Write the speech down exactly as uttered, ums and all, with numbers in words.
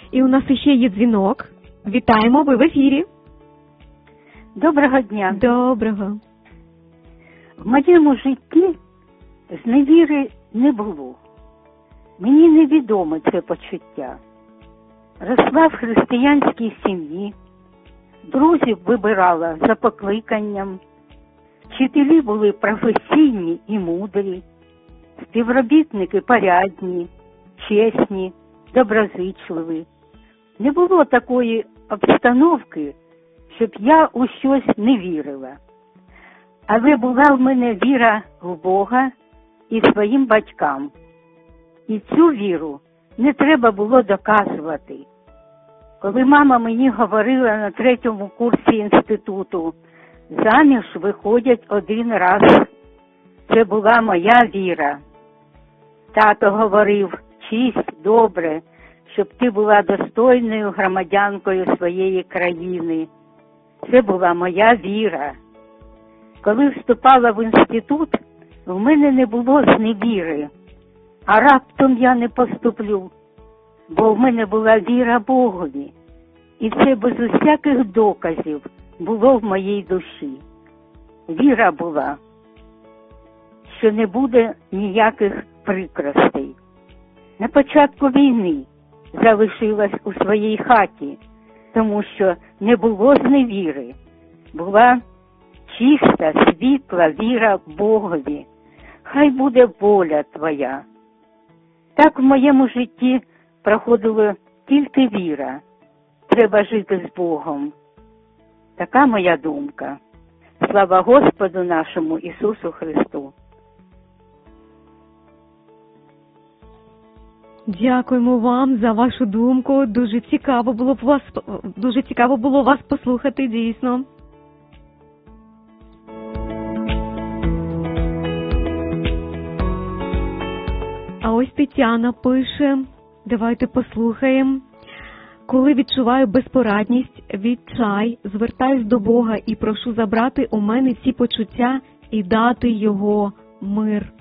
І у нас ще є дзвінок. Вітаємо, ви в ефірі. Доброго дня. Доброго. В моєму житті зневіри не було. Мені невідоме це почуття. Росла в християнській сім'ї, друзів вибирала за покликанням, вчителі були професійні і мудрі, співробітники порядні, чесні, доброзичливі. Не було такої обстановки, щоб я у щось не вірила. Але була в мене віра в Бога і своїм батькам. І цю віру не треба було доказувати. Коли мама мені говорила на третьому курсі інституту, заміж виходять один раз, це була моя віра. Тато говорив, чисть, добре, щоб ти була достойною громадянкою своєї країни. Це була моя віра. Коли вступала в інститут, в мене не було зневіри. А раптом я не поступлю, бо в мене була віра Богові. І це без усяких доказів було в моїй душі. Віра була, що не буде ніяких прикростей. На початку війни залишилась у своїй хаті, тому що не було зневіри. Була чиста, світла віра Богові. Хай буде воля твоя. Так в моєму житті проходила тільки віра. Треба жити з Богом. Така моя думка. Слава Господу нашому Ісусу Христу. Дякуємо вам за вашу думку. Дуже цікаво було б вас, дуже цікаво було вас послухати, дійсно. А ось Тетяна пише, давайте послухаємо. Коли відчуваю безпорадність, відчай, звертаюсь до Бога і прошу забрати у мене всі почуття і дати Його мир.